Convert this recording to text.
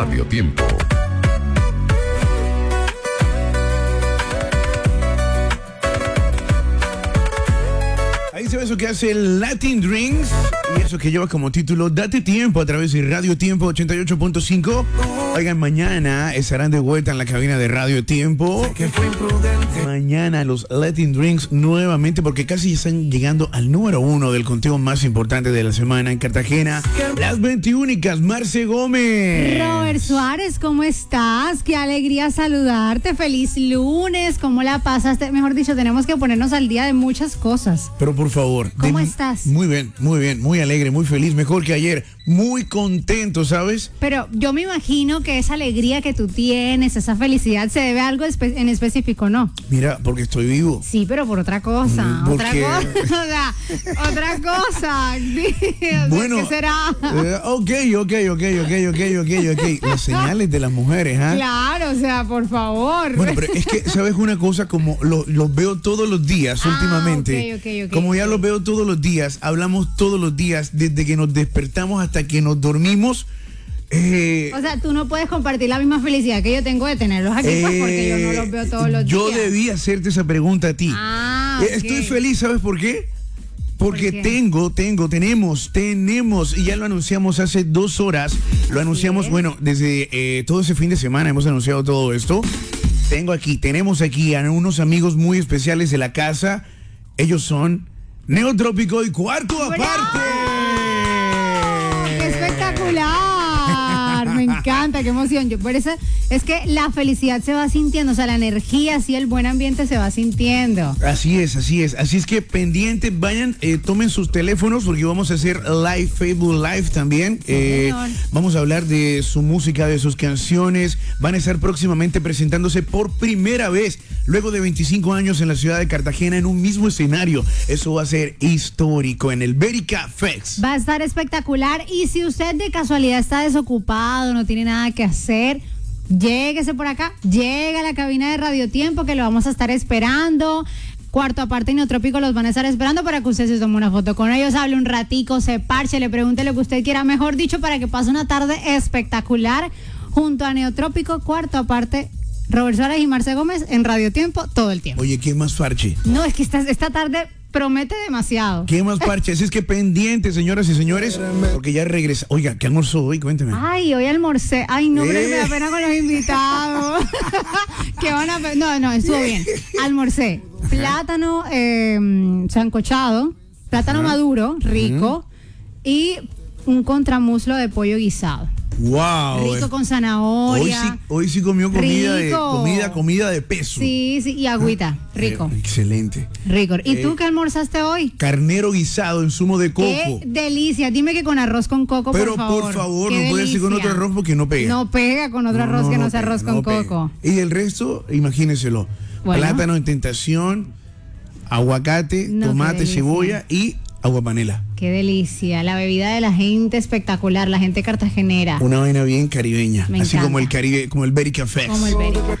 Radio Tiempo. Ahí se ve eso que hace el Latin Drinks y eso que lleva como título Date Tiempo a través de Radio Tiempo 88.5. Oigan, mañana estarán de vuelta en la cabina de Radio Tiempo. Mañana los Latin Drinks nuevamente, porque casi están llegando al número 1 del conteo más importante de la semana en Cartagena. Las 21 Marce Gómez. Robert Suárez, ¿cómo estás? Qué alegría saludarte. Feliz lunes. ¿Cómo la pasaste? Mejor dicho, tenemos que ponernos al día de muchas cosas. Pero por favor. ¿Cómo estás? Muy bien, muy alegre, muy feliz, mejor que ayer. Muy contento, ¿sabes? Pero yo me imagino que esa alegría que tú tienes, esa felicidad, se debe a algo en específico, ¿no? Mira, porque estoy vivo. Sí, pero por otra cosa. Porque... otra cosa. Bueno, ¿qué será? Ok. Las señales de las mujeres, ¿ah? Claro, o sea, por favor. Bueno, pero es que, ¿sabes una cosa? Como los veo todos los días últimamente. Okay, como ya los veo todos los días, hablamos todos los días, desde que nos despertamos hasta que nos dormimos. O sea, tú no puedes compartir la misma felicidad que yo tengo de tenerlos aquí, pues, porque yo no los veo todos los días. Yo debí hacerte esa pregunta a ti. Okay. Estoy feliz, ¿sabes por qué? Porque tenemos, y ya lo anunciamos hace 2 horas, lo anunciamos, bueno, desde todo ese fin de semana hemos anunciado todo esto. Tenemos aquí a unos amigos muy especiales de la casa. Ellos son Neotrópico y Cuarto Aparte. ¡Qué espectacular! Me encanta, qué emoción. Por eso es que la felicidad se va sintiendo, o sea, la energía, así el buen ambiente se va sintiendo. Así es. Así es que pendientes, vayan, tomen sus teléfonos porque vamos a hacer Facebook Live también. Vamos a hablar de su música, de sus canciones. Van a estar próximamente presentándose por primera vez, luego de 25 años en la ciudad de Cartagena, en un mismo escenario. Eso va a ser histórico en el Verica Fest. Va a estar espectacular, y si usted de casualidad está desocupado, no tiene nada que hacer, lléguese por acá, llega a la cabina de Radio Tiempo, que lo vamos a estar esperando. Cuarto Aparte y Neotrópico los van a estar esperando para que usted se tome una foto con ellos, hable un ratico, se parche, le pregunte lo que usted quiera, mejor dicho, para que pase una tarde espectacular junto a Neotrópico, Cuarto Aparte, Robert Suárez y Marce Gómez en Radio Tiempo todo el tiempo. Oye, ¿qué más parche? No, es que esta tarde promete demasiado. ¿Qué más parche? Así es que pendientes, señoras y señores, porque ya regresa. Oiga, ¿qué almorzó hoy? Cuénteme. Ay, hoy almorcé. Ay, no, pero me da pena con los invitados. No, estuvo bien. Almorcé plátano sancochado, plátano maduro, rico, y un contramuslo de pollo guisado. Wow. Rico con zanahoria. Hoy sí comió comida rico. comida de peso. Sí, y agüita, rico. Excelente. Rico. ¿Y tú qué almorzaste hoy? Carnero guisado en zumo de coco. Qué delicia. Dime que con arroz con coco, pero por favor. No puede ser con otro arroz porque no pega. No pega con otro arroz que no sea arroz con coco. Y el resto, imagínenselo. Bueno. Plátano en tentación, aguacate, tomate, cebolla y aguapanela. Qué delicia, la bebida de la gente espectacular, la gente cartagenera. Una vaina bien caribeña, Me así encanta. como el Caribe, como el Verica Fest. Como el Verica.